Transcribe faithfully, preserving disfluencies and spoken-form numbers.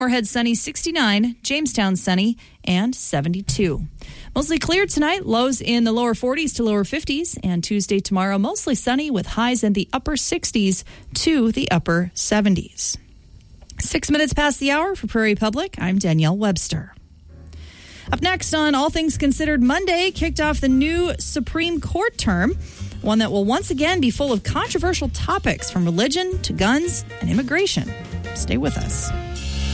Moorhead sunny, sixty-nine. Jamestown sunny, and seventy-two. Mostly clear tonight, lows in the lower forties to lower fifties. And Tuesday, tomorrow, mostly sunny with highs in the upper sixties to the upper seventies. Six minutes past the hour for Prairie Public, I'm Danielle Webster. Up next on All Things Considered Monday, kicked off the new Supreme Court term, one that will once again be full of controversial topics from religion to guns and immigration. Stay with us.